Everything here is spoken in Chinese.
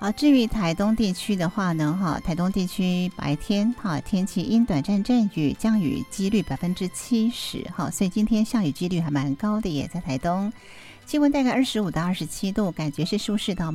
好，至于台东地区的话呢，台东地区白天天气阴，短暂阵雨，降雨几率70%，所以今天下雨几率还蛮高的耶，在台东，气温大概25到27度，感觉是舒适到